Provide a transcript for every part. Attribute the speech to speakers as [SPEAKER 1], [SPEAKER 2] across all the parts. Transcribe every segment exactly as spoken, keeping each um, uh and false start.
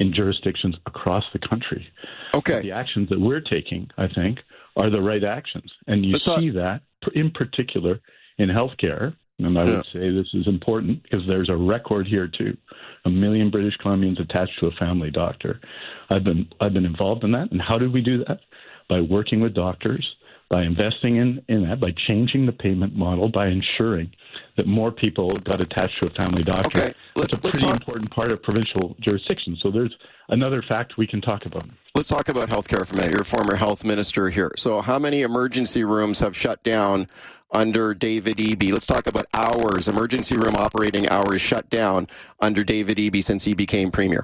[SPEAKER 1] in jurisdictions across the country.
[SPEAKER 2] Okay.
[SPEAKER 1] But the actions that we're taking, I think, are the right actions. And you
[SPEAKER 2] Let's
[SPEAKER 1] see
[SPEAKER 2] talk-
[SPEAKER 1] that in particular in healthcare. And I
[SPEAKER 2] Yeah.
[SPEAKER 1] would say this is important because there's a record here too. A million British Columbians attached to a family doctor. I've been I've been involved in that. And how did we do that? By working with doctors, by investing in, in that, by changing the payment model, by ensuring that more people got attached to a family doctor.
[SPEAKER 2] Okay. Let,
[SPEAKER 1] That's a
[SPEAKER 2] let's
[SPEAKER 1] pretty
[SPEAKER 2] talk,
[SPEAKER 1] important part of provincial jurisdiction. So there's another fact we can talk about.
[SPEAKER 2] let's talk about healthcare for a minute. You're a former health minister here. So how many emergency rooms have shut down under David Eby? Let's talk about hours, emergency room operating hours shut down under David Eby since he became premier.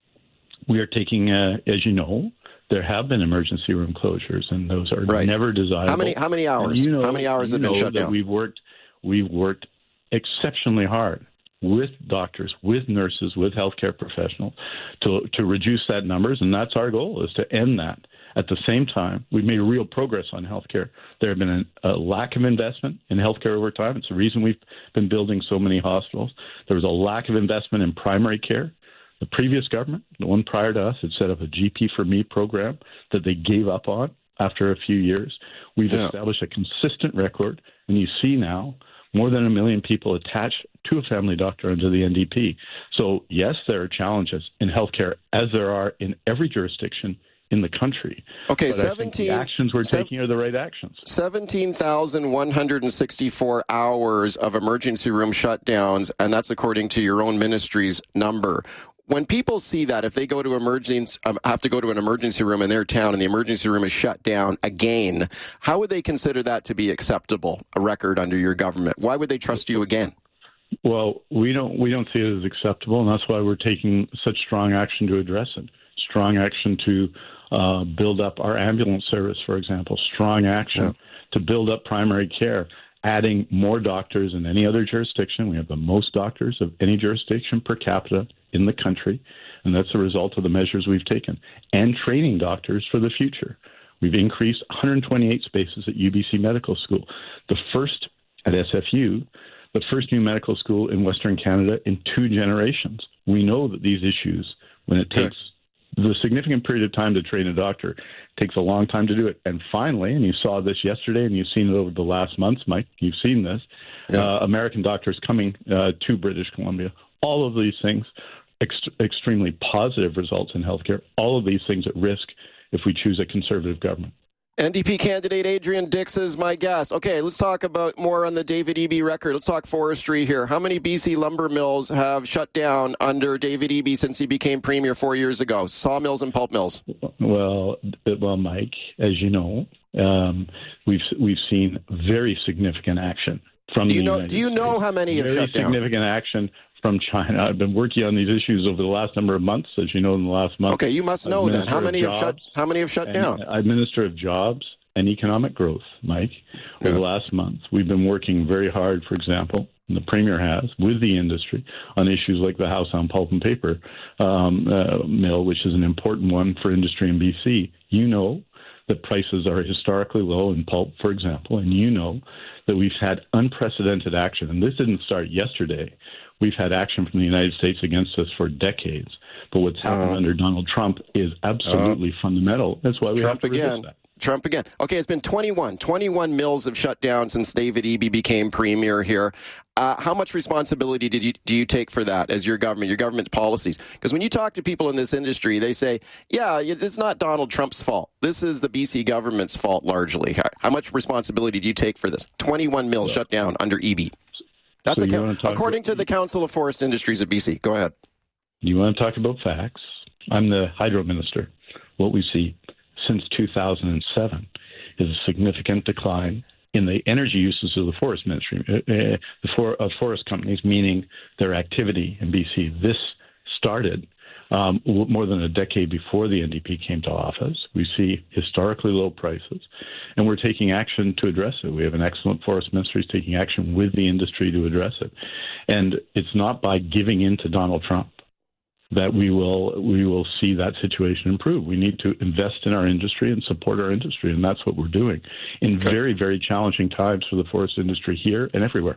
[SPEAKER 1] We are taking, uh, as you know, there have been emergency room closures, and those are
[SPEAKER 2] Right.
[SPEAKER 1] never desirable.
[SPEAKER 2] How many how many hours?
[SPEAKER 1] You know,
[SPEAKER 2] how many hours
[SPEAKER 1] you
[SPEAKER 2] have been
[SPEAKER 1] know
[SPEAKER 2] shut
[SPEAKER 1] that
[SPEAKER 2] down?
[SPEAKER 1] We've worked, we've worked exceptionally hard with doctors, with nurses, with healthcare professionals to to reduce that numbers, and that's our goal, is to end that. At the same time, we've made real progress on healthcare. There have been a, a lack of investment in healthcare over time. It's the reason we've been building so many hospitals. There was a lack of investment in primary care. The previous government, the one prior to us, had set up a G P for Me program that they gave up on after a few years. We've
[SPEAKER 2] Yeah.
[SPEAKER 1] established a consistent record, and you see now more than a million people attached to a family doctor under the N D P. So, yes, there are challenges in healthcare, as there are in every jurisdiction in the country.
[SPEAKER 2] Okay,
[SPEAKER 1] but
[SPEAKER 2] seventeen
[SPEAKER 1] I think the actions we're
[SPEAKER 2] sev-
[SPEAKER 1] taking are the right actions.
[SPEAKER 2] seventeen thousand one hundred sixty-four hours of emergency room shutdowns, and that's according to your own ministry's number. When people see that, if they go to emergency, um, have to go to an emergency room in their town and the emergency room is shut down again, how would they consider that to be acceptable, a record under your government? Why would they trust you again?
[SPEAKER 1] Well, we don't we don't see it as acceptable, and that's why we're taking such strong action to address it. Strong action to uh, build up our ambulance service, for example. Strong action
[SPEAKER 2] Yeah.
[SPEAKER 1] to build up primary care, adding more doctors than any other jurisdiction. We have the most doctors of any jurisdiction per capita in the country, and that's a result of the measures we've taken. And training doctors for the future. We've increased one hundred twenty-eight spaces at U B C Medical School, the first at S F U, the first new medical school in Western Canada in two generations. We know that these issues, when it takes the significant period of time to train a doctor, it takes a long time to do it. And finally, and you saw this yesterday, and you've seen it over the last months, Mike, you've seen this,
[SPEAKER 2] Yeah.
[SPEAKER 1] uh, American doctors coming uh, to British Columbia. All of these things, ex- extremely positive results in healthcare. All of these things at risk if we choose a conservative government.
[SPEAKER 2] N D P candidate Adrian Dix is my guest. Okay, let's talk about more on the David Eby record. Let's talk forestry here. How many B C lumber mills have shut down under David Eby since he became premier four years ago? Sawmills and pulp mills.
[SPEAKER 1] Well, well, Mike, as you know, um, we've we've seen very significant action from
[SPEAKER 2] Do you
[SPEAKER 1] the
[SPEAKER 2] know?
[SPEAKER 1] United
[SPEAKER 2] Do you know
[SPEAKER 1] States.
[SPEAKER 2] how many have
[SPEAKER 1] Very
[SPEAKER 2] shut down?
[SPEAKER 1] significant action from China. I've been working on these issues over the last number of months, as you know, in the last month.
[SPEAKER 2] Okay, you must know then. How many have shut? How many have shut down?
[SPEAKER 1] I'm Minister of Jobs and Economic Growth, Mike. Over
[SPEAKER 2] Yeah.
[SPEAKER 1] the last month, we've been working very hard, for example, and the Premier has, with the industry on issues like the Howe Sound Pulp and Paper um, uh, mill, which is an important one for industry in B C. You know that prices are historically low in pulp, for example, and you know that we've had unprecedented action. And this didn't start yesterday. We've had action from the United States against us for decades. But what's happened
[SPEAKER 2] Uh,
[SPEAKER 1] under Donald Trump is absolutely uh, fundamental. That's why we
[SPEAKER 2] Trump
[SPEAKER 1] have to
[SPEAKER 2] again.
[SPEAKER 1] resist that.
[SPEAKER 2] Trump again. Okay, it's been twenty-one. twenty-one mills have shut down since David Eby became premier here. Uh, how much responsibility did you do you take for that as your government, your government's policies? Because when you talk to people in this industry, they say, yeah, it's not Donald Trump's fault. This is the B C government's fault largely. How, how much responsibility do you take for this? twenty-one mills yeah. shut down under Eby. That's
[SPEAKER 1] so
[SPEAKER 2] account- according
[SPEAKER 1] about-
[SPEAKER 2] to the Council of Forest Industries of B C. Go ahead.
[SPEAKER 1] You want to talk about facts? I'm the hydro minister. What we see since two thousand seven is a significant decline in the energy uses of the forest ministry, uh, uh, the for, uh, forest companies, meaning their activity in B C. This started um, more than a decade before the N D P came to office. We see historically low prices, and we're taking action to address it. We have an excellent forest ministry who's taking action with the industry to address it. And it's not by giving in to Donald Trump that we will we will see that situation improve. We need to invest in our industry and support our industry, and that's what we're doing in
[SPEAKER 2] okay.
[SPEAKER 1] very, very challenging times for the forest industry here and everywhere.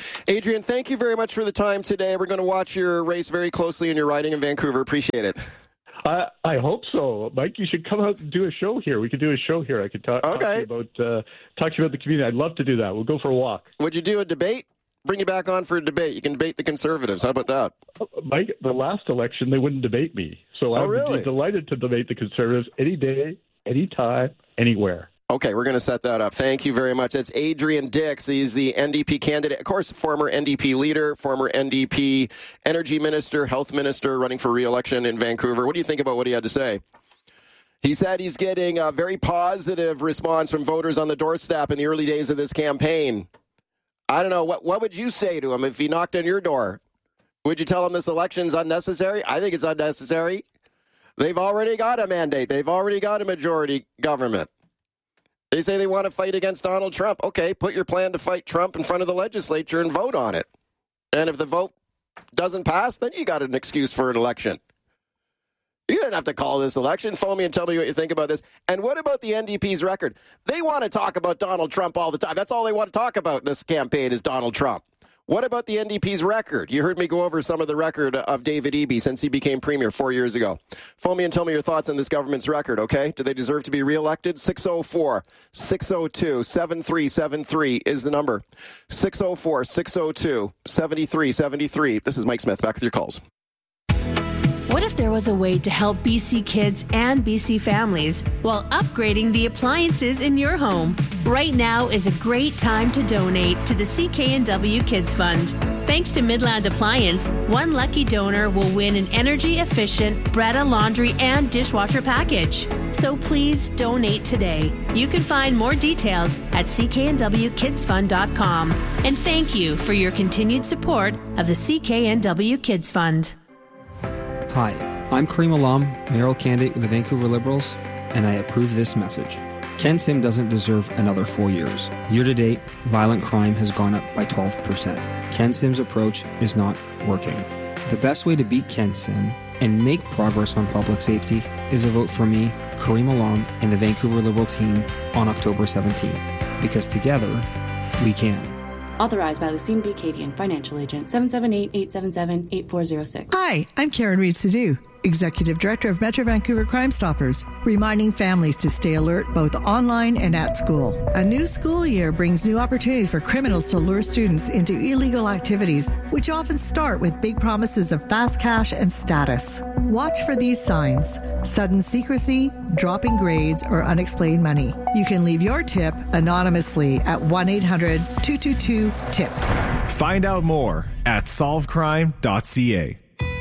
[SPEAKER 2] Adrian, thank you very much for the time today. We're going to watch your race very closely in your riding in Vancouver. Appreciate it.
[SPEAKER 1] I, I hope so, Mike. You should come out and do a show here. We could do a show here. I could talk,
[SPEAKER 2] okay.
[SPEAKER 1] talk to you about uh, talk to you about the community. I'd love to do that. We'll go for a walk.
[SPEAKER 2] Would you do a debate? Bring you back on for a debate. You can debate the Conservatives. How about that?
[SPEAKER 1] Mike, the last election, they wouldn't debate me. So I
[SPEAKER 2] oh,
[SPEAKER 1] would
[SPEAKER 2] really?
[SPEAKER 1] be delighted to debate the Conservatives any day, any time, anywhere.
[SPEAKER 2] Okay, we're going to set that up. Thank you very much. That's Adrian Dix. He's the N D P candidate. Of course, former N D P leader, former N D P energy minister, health minister, running for re-election in Vancouver. What do you think about what he had to say? He said he's getting a very positive response from voters on the doorstep in the early days of this campaign. I don't know. What, what would you say to him if he knocked on your door? Would you tell him this election's unnecessary? I think it's unnecessary. They've already got a mandate. They've already got a majority government. They say they want to fight against Donald Trump. Okay, put your plan to fight Trump in front of the legislature and vote on it. And if the vote doesn't pass, then you got an excuse for an election. You don't have to call this election. Phone me and tell me what you think about this. And what about the N D P's record? They want to talk about Donald Trump all the time. That's all they want to talk about this campaign is Donald Trump. What about the N D P's record? You heard me go over some of the record of David Eby since he became premier four years ago. Phone me and tell me your thoughts on this government's record, okay? Do they deserve to be reelected? six oh four, six oh two, seven three seven three is the number. six oh four, six oh two, seven three seven three. This is Mike Smith. Back with your calls.
[SPEAKER 3] What if there was a way to help B C kids and B C families while upgrading the appliances in your home? Right now is a great time to donate to the C K N W Kids Fund. Thanks to Midland Appliance, one lucky donor will win an energy-efficient Bretta laundry and dishwasher package. So please donate today. You can find more details at c k n w kids fund dot com. And thank you for your continued support of the C K N W Kids Fund.
[SPEAKER 4] Hi, I'm Kareem Alam, mayoral candidate with the Vancouver Liberals, and I approve this message. Ken Sim doesn't deserve another four years. Year to date, violent crime has gone up by twelve percent. Ken Sim's approach is not working. The best way to beat Ken Sim and make progress on public safety is a vote for me, Kareem Alam, and the Vancouver Liberal team on October seventeenth. Because together, we can.
[SPEAKER 5] Authorized by Lucine B. Cadian, Financial Agent, seven seven eight, eight seven seven, eight four zero six.
[SPEAKER 6] Hi, I'm Karen Reed-Sadu, Executive Director of Metro Vancouver Crime Stoppers, reminding families to stay alert both online and at school. A new school year brings new opportunities for criminals to lure students into illegal activities, which often start with big promises of fast cash and status. Watch for these signs: sudden secrecy, dropping grades, or unexplained money. You can leave your tip anonymously at one eight hundred, two two two, TIPS.
[SPEAKER 7] Find out more at solve crime dot c a.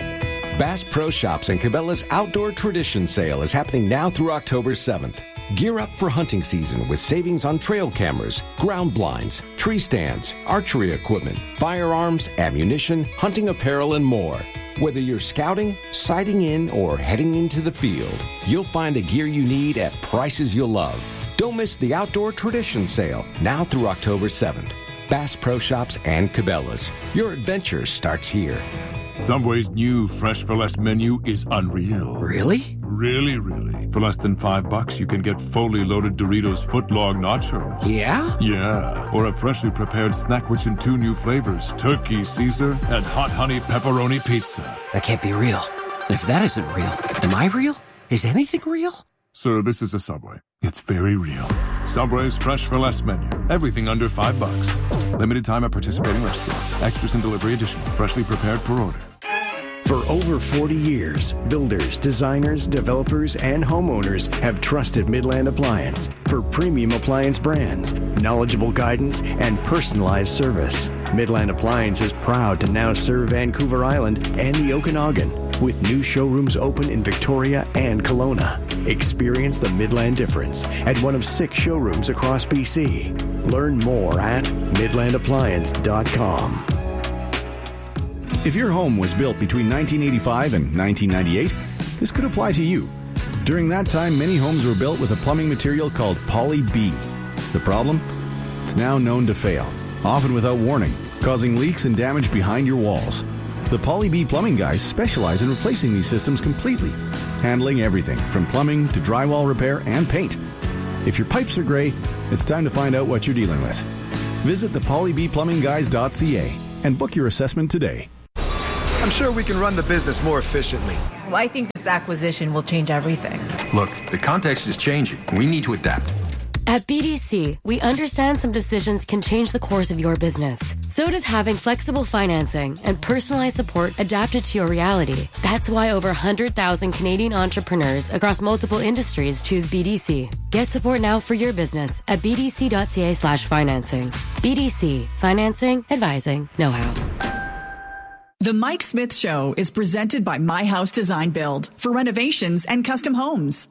[SPEAKER 8] Bass Pro Shops and Cabela's Outdoor Tradition Sale is happening now through October seventh. Gear up for hunting season with savings on trail cameras, ground blinds, tree stands, archery equipment, firearms, ammunition, hunting apparel, and more. Whether you're scouting, sighting in, or heading into the field, you'll find the gear you need at prices you'll love. Don't miss the Outdoor Tradition Sale now through October seventh. Bass Pro Shops and Cabela's. Your adventure starts here.
[SPEAKER 9] Subway's new Fresh for Less menu is unreal.
[SPEAKER 10] Really?
[SPEAKER 9] Really, really. For less than five bucks, you can get fully loaded Doritos footlong nachos.
[SPEAKER 10] Yeah?
[SPEAKER 9] Yeah. Or a freshly prepared snack rich in two new flavors, Turkey Caesar and Hot Honey Pepperoni Pizza.
[SPEAKER 10] That can't be real. And if that isn't real, am I real? Is anything real?
[SPEAKER 9] Sir, this is a Subway. It's very real. Subway's Fresh for Less menu. Everything under five bucks. Limited time at participating restaurants. Extras and delivery additional. Freshly prepared per order.
[SPEAKER 11] For over forty years, builders, designers, developers, and homeowners have trusted Midland Appliance for premium appliance brands, knowledgeable guidance, and personalized service. Midland Appliance is proud to now serve Vancouver Island and the Okanagan, with new showrooms open in Victoria and Kelowna. Experience the Midland difference at one of six showrooms across B C. Learn more at midland appliance dot com.
[SPEAKER 7] If your home was built between nineteen eighty-five and nineteen ninety-eight, this could apply to you. During that time, many homes were built with a plumbing material called Poly B. The problem? It's now known to fail, often without warning, causing leaks and damage behind your walls. The Poly B plumbing guys specialize in replacing these systems completely, handling everything from plumbing to drywall repair and paint. If your pipes are gray, it's time to find out what you're dealing with. Visit the poly b plumbing guys dot c a and book your assessment today.
[SPEAKER 12] I'm sure we can run the business more efficiently.
[SPEAKER 13] Well, I think this acquisition will change everything.
[SPEAKER 14] Look, the context is changing. We need to adapt.
[SPEAKER 15] At B D C, we understand some decisions can change the course of your business. So does having flexible financing and personalized support adapted to your reality. That's why over one hundred thousand Canadian entrepreneurs across multiple industries choose B D C. Get support now for your business at bdc.ca slash financing. B D C. Financing, advising, know-how.
[SPEAKER 16] The Mike Smith Show is presented by My House Design Build for renovations and custom homes.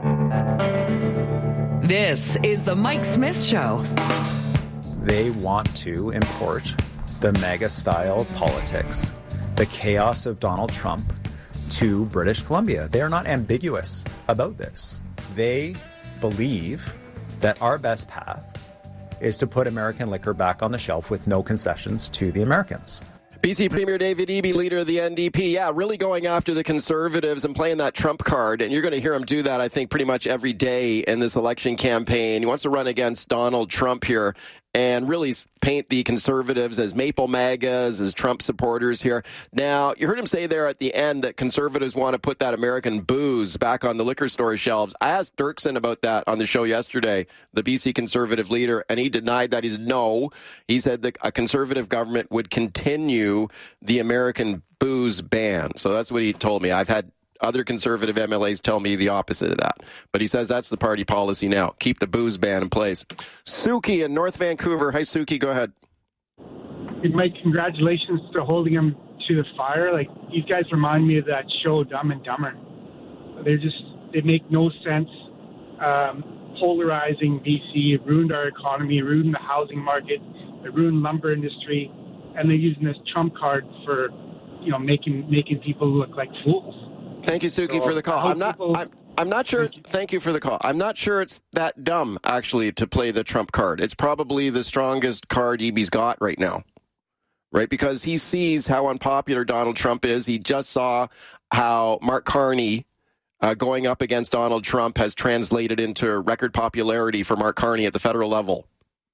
[SPEAKER 16] This is the Mike Smith Show.
[SPEAKER 17] They want to import the MAGA-style politics, the chaos of Donald Trump, to British Columbia. They are not ambiguous about this. They believe that our best path is to put American liquor back on the shelf with no concessions to the Americans.
[SPEAKER 2] B C Premier David Eby, leader of the N D P, yeah, really going after the Conservatives and playing that Trump card. And you're going to hear him do that, I think, pretty much every day in this election campaign. He wants to run against Donald Trump here and really paint the Conservatives as Maple MAGAs, as Trump supporters here. Now, you heard him say there at the end that Conservatives want to put that American booze back on the liquor store shelves. I asked Dirksen about that on the show yesterday, the B C Conservative leader, and he denied that. He said no. He said that a Conservative government would continue the American booze ban. So that's what he told me. I've had other Conservative M L As tell me the opposite of that. But he says that's the party policy now. Keep the booze ban in place. Suki in North Vancouver. Hi, Suki. Go ahead.
[SPEAKER 18] Hey, Mike, congratulations to holding him to the fire. Like, these guys remind me of that show, Dumb and Dumber. They're just, they make no sense. Um, polarizing B C, it ruined our economy, ruined the housing market, it ruined lumber industry, and they're using this Trump card for, you know, making making people look like fools.
[SPEAKER 2] Thank you, Suki, so, for the call. I'm not. I'm, I'm not sure. It's, thank you for the call. I'm not sure it's that dumb, actually, to play the Trump card. It's probably the strongest card Eby's got right now, right? Because he sees how unpopular Donald Trump is. He just saw how Mark Carney uh, going up against Donald Trump has translated into record popularity for Mark Carney at the federal level.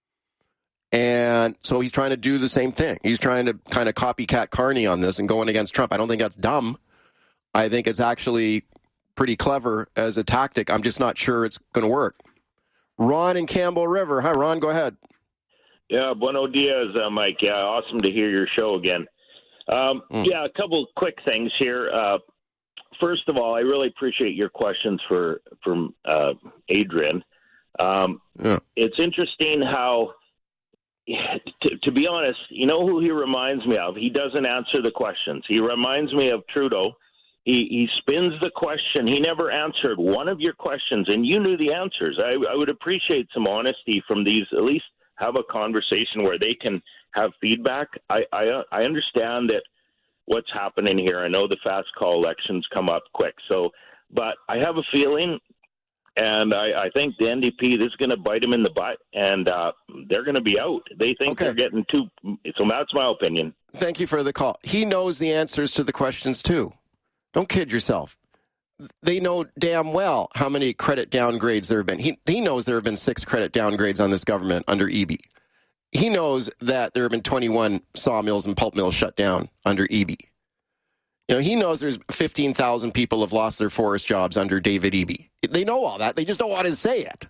[SPEAKER 2] And so he's trying to do the same thing. He's trying to kind of copycat Carney on this and going against Trump. I don't think that's dumb. I think it's actually pretty clever as a tactic. I'm just not sure it's going to work. Ron in Campbell River. Hi, Ron. Go ahead.
[SPEAKER 19] Yeah, buenos dias, uh, Mike. Yeah, awesome to hear your show again. Um, mm. Yeah, a couple quick things here. Uh, first of all, I really appreciate your questions for from uh, Adrian. Um, yeah. It's interesting how, to, to be honest, you know who he reminds me of? He doesn't answer the questions. He reminds me of Trudeau. He, he spins the question. He never answered one of your questions, and you knew the answers. I, I would appreciate some honesty from these. At least have a conversation where they can have feedback. I, I, I understand that what's happening here. I know the fast call elections come up quick. So, but I have a feeling, and I, I think the N D P, this is going to bite them in the butt, and uh, they're going to be out. They think okay. they're getting too. So that's my opinion.
[SPEAKER 2] Thank you for the call. He knows the answers to the questions too. Don't kid yourself. They know damn well how many credit downgrades there have been. He he knows there have been six credit downgrades on this government under Eby. He knows that there have been twenty-one sawmills and pulp mills shut down under Eby. You know, he knows there's fifteen thousand people have lost their forest jobs under David Eby. They know all that. They just don't want to say it.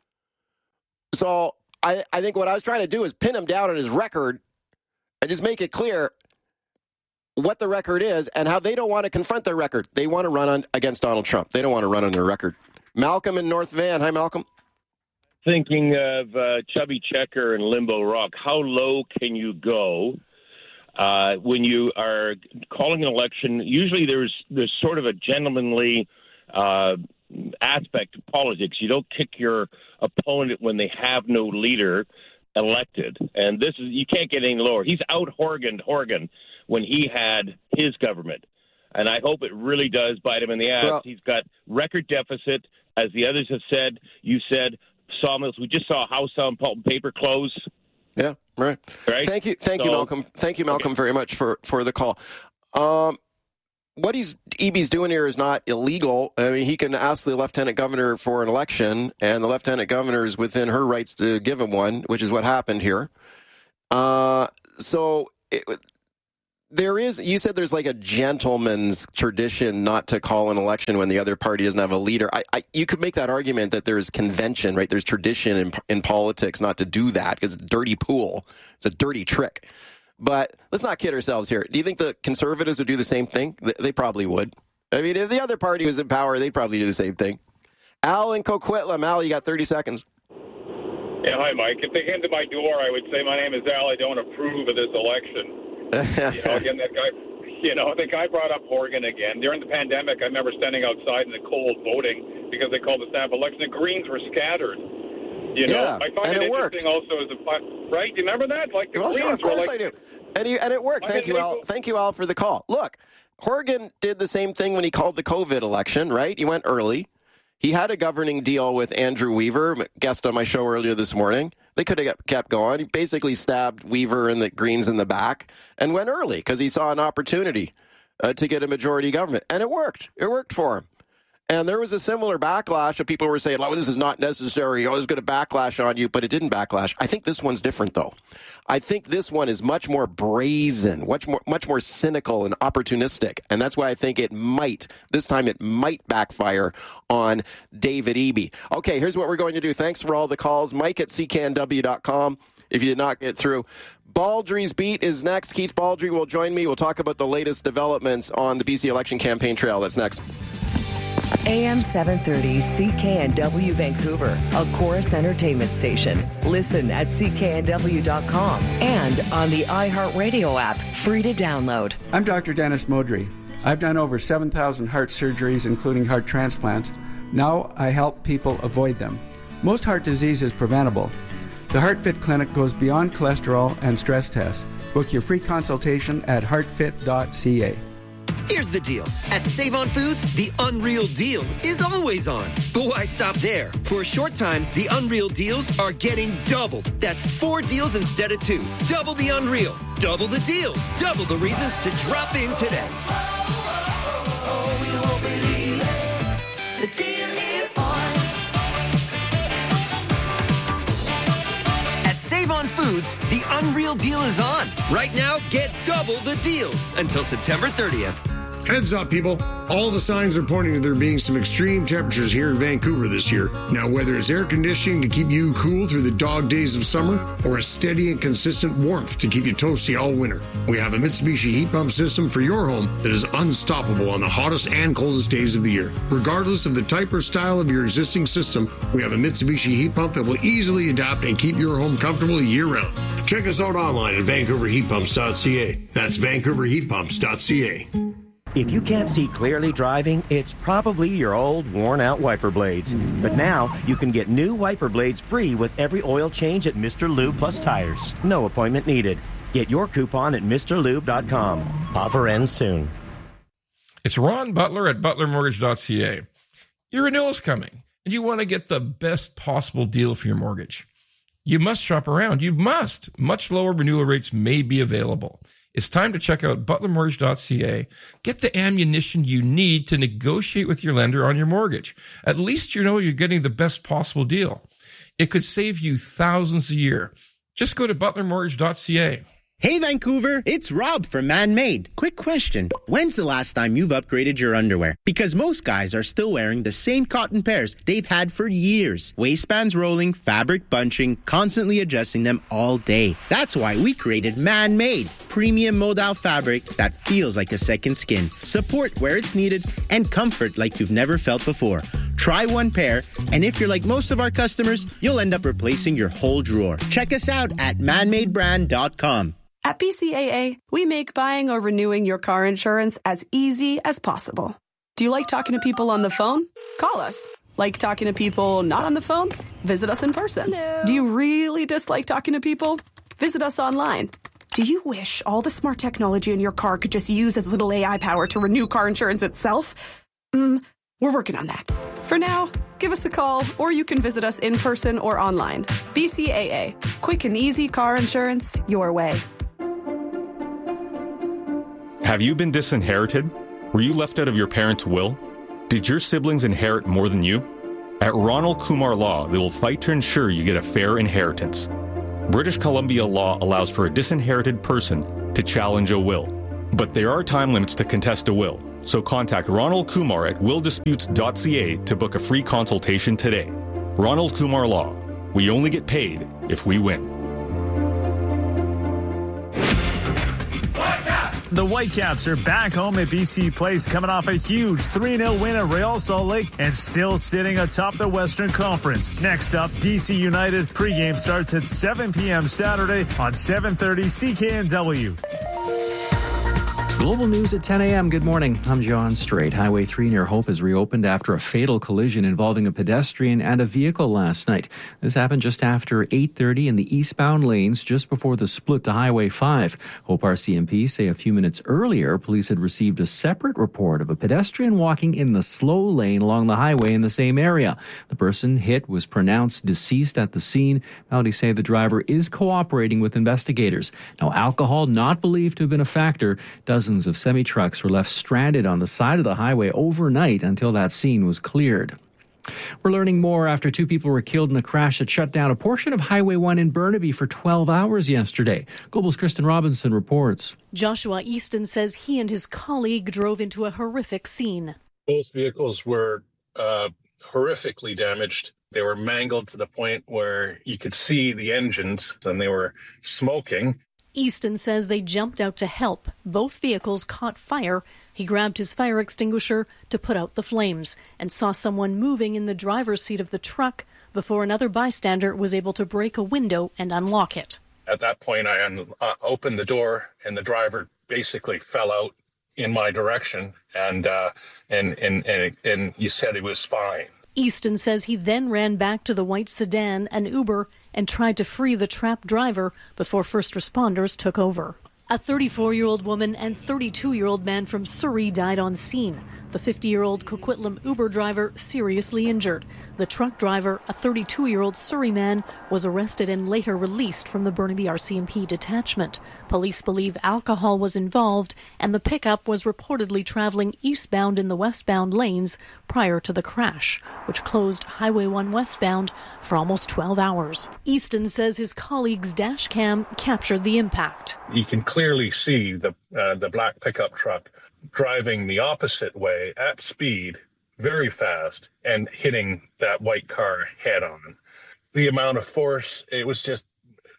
[SPEAKER 2] So I, I think what I was trying to do is pin him down on his record and just make it clear what the record is and how they don't want to confront their record. They want to run on against Donald Trump. They don't want to run on their record. Malcolm in North Van. Hi, Malcolm.
[SPEAKER 20] Thinking of uh, Chubby Checker and Limbo Rock, how low can you go uh, when you are calling an election? Usually there's there's sort of a gentlemanly uh, aspect to politics. You don't kick your opponent when they have no leader elected. And this is, you can't get any lower. He's out Horganed Horgan when he had his government. And I hope it really does bite him in the ass. Well, he's got record deficit, as the others have said. You said sawmills. We just saw a house on pulp and paper close.
[SPEAKER 2] Yeah, right.
[SPEAKER 20] Right.
[SPEAKER 2] Thank you, thank so, you, Malcolm. Thank you, Malcolm, okay. very much for, for the call. Um, what he's Eby's doing here is not illegal. I mean, he can ask the lieutenant governor for an election, and the lieutenant governor is within her rights to give him one, which is what happened here. Uh, so. It, there is, you said there's like a gentleman's tradition not to call an election when the other party doesn't have a leader. I, I you could make that argument that there's convention, right? There's tradition in, in politics not to do that because it's a dirty pool. It's a dirty trick. But let's not kid ourselves here. Do you think the Conservatives would do the same thing? They, they probably would. I mean, if the other party was in power, they'd probably do the same thing. Al in Coquitlam. Al, you got thirty seconds.
[SPEAKER 21] Yeah, hi, Mike. If they came to my door, I would say, my name is Al. I don't approve of this election. you know, again, that guy, you know, the guy brought up Horgan again. During the pandemic, I remember standing outside in the cold voting because they called the snap election. The Greens were scattered. You know,
[SPEAKER 2] yeah,
[SPEAKER 21] I find
[SPEAKER 2] and
[SPEAKER 21] it,
[SPEAKER 2] it
[SPEAKER 21] interesting
[SPEAKER 2] worked.
[SPEAKER 21] also as a right. Do you remember that? Like the
[SPEAKER 2] well,
[SPEAKER 21] Greens
[SPEAKER 2] sure, of course
[SPEAKER 21] were like,
[SPEAKER 2] I do. And, he, and it worked. Thank you, Al. Thank you, Al, for the call. Look, Horgan did the same thing when he called the COVID election, right? He went early. He had a governing deal with Andrew Weaver, guest on my show earlier this morning. They could have kept going. He basically stabbed Weaver and the Greens in the back and went early because he saw an opportunity uh, to get a majority government. And it worked. It worked for him. And there was a similar backlash of people were saying, oh, this is not necessary. I was going to backlash on you, but it didn't backlash. I think this one's different, though. I think this one is much more brazen, much more, much more cynical and opportunistic. And that's why I think it might, this time it might backfire on David Eby. Okay, here's what we're going to do. Thanks for all the calls. Mike at C K N W dot com if you did not get through. Baldry's Beat is next. Keith Baldry will join me. We'll talk about the latest developments on the B C election campaign trail. That's next.
[SPEAKER 22] A M seven thirty C K N W Vancouver, a Chorus Entertainment station. Listen at C K N W dot com and on the iHeartRadio app, free to download.
[SPEAKER 23] I'm Doctor Dennis Modry. I've done over seven thousand heart surgeries, including heart transplants. Now I help people avoid them. Most heart disease is preventable. The HeartFit Clinic goes beyond cholesterol and stress tests. Book your free consultation at heart fit dot c a.
[SPEAKER 10] Here's the deal. At Save-On Foods, the Unreal Deal is always on. But why stop there? For a short time, the Unreal Deals are getting doubled. That's four deals instead of two. Double the Unreal. Double the deals. Double the reasons to drop in today.
[SPEAKER 24] The deal is on.
[SPEAKER 10] At Save-On Foods, the Unreal Deal is on. Right now, get double the deals until September thirtieth.
[SPEAKER 25] Heads up, people. All the signs are pointing to there being some extreme temperatures here in Vancouver this year. Now, whether it's air conditioning to keep you cool through the dog days of summer or a steady and consistent warmth to keep you toasty all winter, we have a Mitsubishi heat pump system for your home that is unstoppable on the hottest and coldest days of the year. Regardless of the type or style of your existing system, we have a Mitsubishi heat pump that will easily adapt and keep your home comfortable year-round. Check us out online at vancouver heat pumps dot c a. That's vancouver heat pumps dot c a.
[SPEAKER 26] If you can't see clearly driving, it's probably your old, worn-out wiper blades. But now, you can get new wiper blades free with every oil change at Mister Lube Plus Tires. No appointment needed. Get your coupon at Mr Lube dot com. Offer ends soon.
[SPEAKER 27] It's Ron Butler at butler mortgage dot c a. Your renewal is coming, and you want to get the best possible deal for your mortgage. You must shop around. You must. Much lower renewal rates may be available. It's time to check out butler mortgage dot c a. Get the ammunition you need to negotiate with your lender on your mortgage. At least you know you're getting the best possible deal. It could save you thousands a year. Just go to butler mortgage dot c a.
[SPEAKER 28] Hey Vancouver, it's Rob from Man Made. Quick question. When's the last time you've upgraded your underwear? Because most guys are still wearing the same cotton pairs they've had for years. Waistbands rolling, fabric bunching, constantly adjusting them all day. That's why we created Man Made, premium modal fabric that feels like a second skin. Support where it's needed and comfort like you've never felt before. Try one pair, and if you're like most of our customers, you'll end up replacing your whole drawer. Check us out at man made brand dot com.
[SPEAKER 29] At B C A A, we make buying or renewing your car insurance as easy as possible. Do you like talking to people on the phone? Call us. Like talking to people not on the phone? Visit us in person. Hello. Do you really dislike talking to people? Visit us online. Do you wish all the smart technology in your car could just use as little A I power to renew car insurance itself? Mm, we're working on that. For now, give us a call, or you can visit us in person or online. B C A A. Quick and easy car insurance your way.
[SPEAKER 30] Have you been disinherited? Were you left out of your parents' will? Did your siblings inherit more than you? At Ronald Kumar Law, they will fight to ensure you get a fair inheritance. British Columbia law allows for a disinherited person to challenge a will. But there are time limits to contest a will, so contact Ronald Kumar at will disputes dot c a to book a free consultation today. Ronald Kumar Law. We only get paid if we win.
[SPEAKER 1] The Whitecaps are back home at B C Place, coming off a huge three nil win at Real Salt Lake and still sitting atop the Western Conference. Next up, D C United pregame starts at seven p.m. Saturday on seven thirty C K N W.
[SPEAKER 3] Global news at ten a.m. Good morning. I'm John Strait. Highway three near Hope is reopened after a fatal collision involving a pedestrian and a vehicle last night. This happened just after eight thirty in the eastbound lanes, just before the split to Highway five. Hope R C M P say a few minutes earlier, police had received a separate report of a pedestrian walking in the slow lane along the highway in the same area. The person hit was pronounced deceased at the scene. Authorities say the driver is cooperating with investigators. Now, alcohol not believed to have been a factor. Dozens of semi-trucks were left stranded on the side of the highway overnight until that scene was cleared. We're learning more after two people were killed in a crash that shut down a portion of Highway one in Burnaby for twelve hours yesterday. Global's Kristen Robinson reports.
[SPEAKER 4] Joshua Easton says he and his colleague drove into a horrific scene.
[SPEAKER 5] Both vehicles were uh, horrifically damaged. They were mangled to the point where you could see the engines and they were smoking.
[SPEAKER 4] Easton says they jumped out to help. Both vehicles caught fire. He grabbed his fire extinguisher to put out the flames and saw someone moving in the driver's seat of the truck before another bystander was able to break a window and unlock it.
[SPEAKER 5] At that point, I un- uh, opened the door and the driver basically fell out in my direction, and uh, and, and, and, and he said he was fine.
[SPEAKER 4] Easton says he then ran back to the white sedan, an Uber, and tried to free the trapped driver before first responders took over. A thirty-four-year-old woman and thirty-two-year-old man from Surrey died on scene. The fifty-year-old Coquitlam Uber driver seriously injured. The truck driver, a thirty-two-year-old Surrey man, was arrested and later released from the Burnaby R C M P detachment. Police believe alcohol was involved, and the pickup was reportedly traveling eastbound in the westbound lanes prior to the crash, which closed Highway one westbound for almost twelve hours. Easton says his colleague's dash cam captured the impact.
[SPEAKER 5] You can clearly see the uh, the black pickup truck driving the opposite way at speed, very fast, and hitting that white car head on. The amount of force, it was just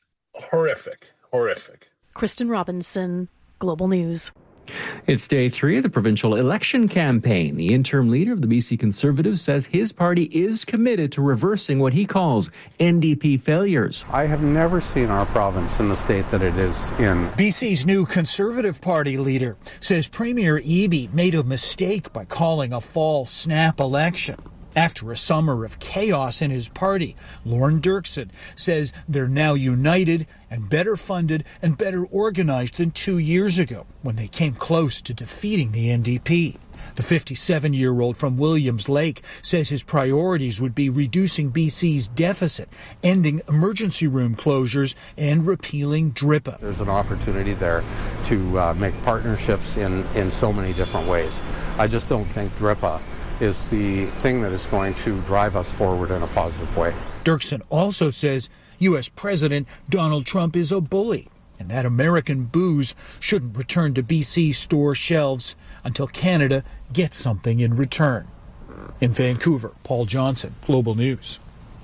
[SPEAKER 5] horrific, horrific.
[SPEAKER 4] Kristen Robinson, Global News.
[SPEAKER 3] It's day three of the provincial election campaign. The interim leader of the B C Conservatives says his party is committed to reversing what he calls N D P failures.
[SPEAKER 6] I have never seen our province in the state that it is in.
[SPEAKER 7] B C's new Conservative Party leader says Premier Eby made a mistake by calling a fall snap election. After a summer of chaos in his party, Lorne Dirksen says they're now united and better funded and better organized than two years ago when they came close to defeating the N D P. The fifty-seven-year-old from Williams Lake says his priorities would be reducing B C's deficit, ending emergency room closures, and repealing D R I P A.
[SPEAKER 6] There's an opportunity there to uh, make partnerships in, in so many different ways. I just don't think D R I P A is the thing that is going to drive us forward in a positive way.
[SPEAKER 7] Dirksen also says U S President Donald Trump is a bully and that American booze shouldn't return to B C store shelves until Canada gets something in return. In Vancouver, Paul Johnson, Global News.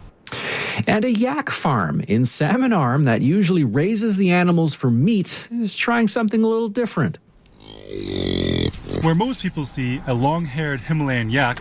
[SPEAKER 3] And a yak farm in Salmon Arm that usually raises the animals for meat is trying something a little different.
[SPEAKER 8] Where most people see a long-haired Himalayan yak,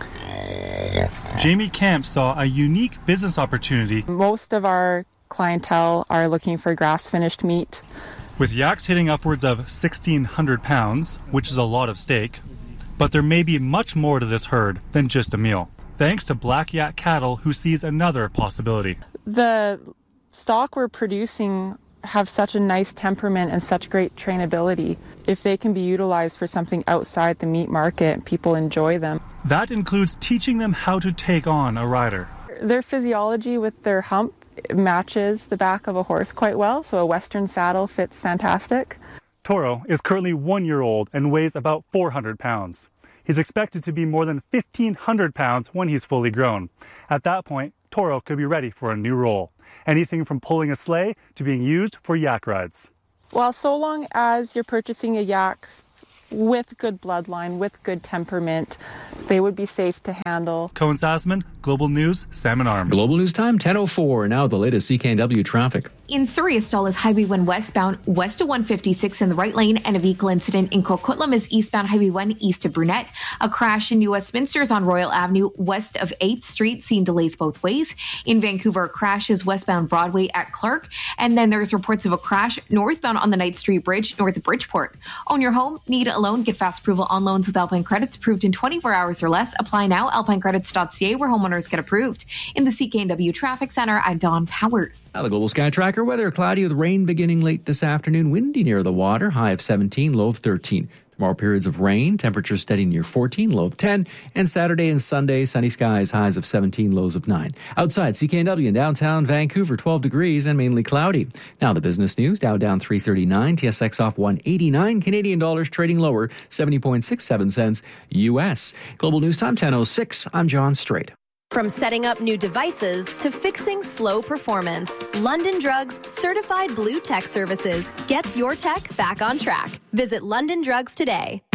[SPEAKER 8] Jamie Camp saw a unique business opportunity.
[SPEAKER 9] Most of our clientele are looking for grass-finished meat.
[SPEAKER 8] With yaks hitting upwards of sixteen hundred pounds, which is a lot of steak, but there may be much more to this herd than just a meal, thanks to Black Yak Cattle, who sees another possibility.
[SPEAKER 9] The stock we're producing have such a nice temperament and such great trainability. If they can be utilized for something outside the meat market, people enjoy them.
[SPEAKER 8] That includes teaching them how to take on a rider.
[SPEAKER 9] Their physiology with their hump matches the back of a horse quite well, so a Western saddle fits fantastic.
[SPEAKER 8] Toro is currently one year old and weighs about four hundred pounds. He's expected to be more than fifteen hundred pounds when he's fully grown. At that point, Toro could be ready for a new role. Anything from pulling a sleigh to being used for yak rides.
[SPEAKER 9] Well, so long as you're purchasing a yak with good bloodline, with good temperament. They would be safe to handle.
[SPEAKER 8] Cohen Sassman, Global News, Salmon Arm.
[SPEAKER 3] Global News Time, ten oh four. Now the latest C K N W traffic.
[SPEAKER 11] In Surrey, a stall is Highway one westbound, west of one fifty-six in the right lane, and a vehicle incident in Coquitlam is eastbound Highway one, east of Brunette. A crash in New Westminster is on Royal Avenue, west of eighth Street, seeing delays both ways. In Vancouver, a crash is westbound Broadway at Clark, and then there's reports of a crash northbound on the Knight Street Bridge, north of Bridgeport. Own your home, need a loan, get fast approval on loans with Alpine Credits, approved in twenty-four hours or less. Apply now, alpine credits dot c a, where homeowners get approved. In the C K N W Traffic Center, I'm Dawn Powers.
[SPEAKER 3] Now the Global Sky Tracker weather, cloudy with rain beginning late this afternoon, windy near the water, high of seventeen, low of thirteen. Tomorrow, periods of rain, temperatures steady near fourteen, low of ten. And Saturday and Sunday, sunny skies, highs of seventeen, lows of nine. Outside, C K N W in downtown Vancouver, twelve degrees and mainly cloudy. Now the business news, Dow down three thirty-nine, T S X off one eighty-nine, Canadian dollars trading lower, seventy point six seven cents U S. Global News Time, ten oh six. I'm John Strait.
[SPEAKER 12] From setting up new devices to fixing slow performance, London Drugs Certified Blue Tech Services gets your tech back on track. Visit London Drugs today.